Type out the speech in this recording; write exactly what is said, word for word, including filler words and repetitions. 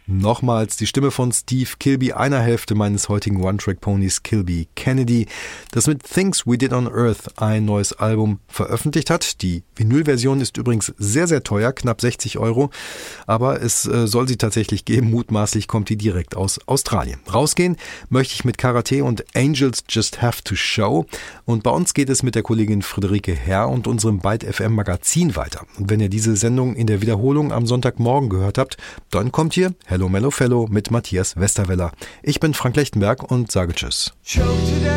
Nochmals die Stimme von Steve Kilbey, einer Hälfte meines heutigen One-Track-Ponys Kilbey Kennedy, das mit Things We Did on Earth ein neues Album veröffentlicht hat. Die Vinylversion ist übrigens sehr, sehr teuer, knapp sechzig Euro, aber es äh, soll sie tatsächlich geben. Mutmaßlich kommt die direkt aus Australien. Rausgehen möchte ich mit Karate und Angels Just Have to Show, und bei uns geht es mit der Kollegin Friederike Herr und unserem Byte F M Magazin weiter. Und wenn ihr diese Sendung in der Wiederholung am Sonntagmorgen gehört habt, dann kommt hier Hello Mellow Fellow mit Matthias Westerweller. Ich bin Frank Lechtenberg und sage Tschüss.